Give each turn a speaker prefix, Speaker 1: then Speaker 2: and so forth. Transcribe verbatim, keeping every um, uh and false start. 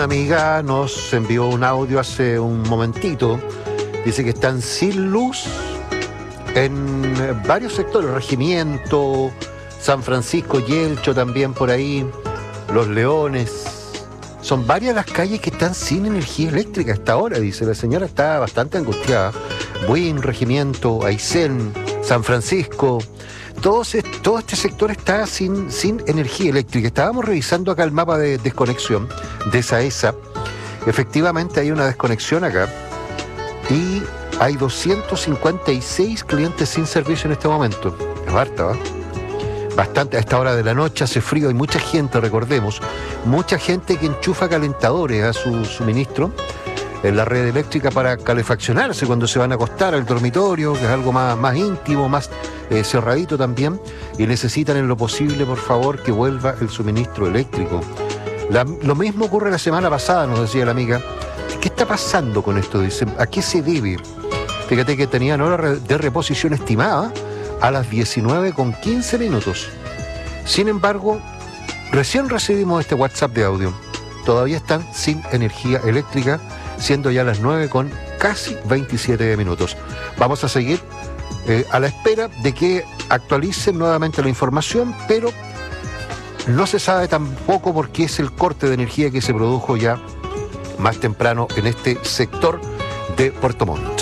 Speaker 1: Amiga nos envió un audio hace un momentito. Dice que están sin luz en varios sectores, Regimiento, San Francisco, Yelcho también por ahí, Los Leones. Son varias las calles que están sin energía eléctrica hasta ahora, dice. La señora está bastante angustiada. Buin, Regimiento, Aysén, San Francisco. Todo, se, todo este sector está sin, sin energía eléctrica. Estábamos revisando acá el mapa de desconexión de SAESA. Efectivamente hay una desconexión acá y hay doscientos cincuenta y seis clientes sin servicio en este momento. Es harta, ¿va? Bastante. A esta hora de la noche hace frío, hay mucha gente, recordemos, mucha gente que enchufa calentadores a su suministro en la red eléctrica para calefaccionarse cuando se van a acostar al dormitorio, que es algo más, más íntimo, más eh, cerradito también, y necesitan en lo posible, por favor, que vuelva el suministro eléctrico. La, lo mismo ocurre la semana pasada, nos decía la amiga. ¿Qué está pasando con esto? Dice, ¿a qué se debe? Fíjate que tenían hora de reposición estimada a las diecinueve con quince minutos. Sin embargo, recién recibimos este WhatsApp de audio. Todavía están sin energía eléctrica, siendo ya las nueve con casi veintisiete minutos. Vamos a seguir eh, a la espera de que actualicen nuevamente la información, pero no se sabe tampoco por qué es el corte de energía que se produjo ya más temprano en este sector de Puerto Montt.